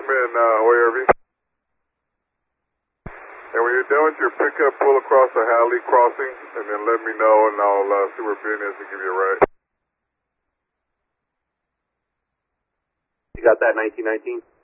in OARV. And when you're done with your pickup, pull across the Hadley crossing, and then let me know, and I'll see where Ben is and give you a ride. You got that 1919?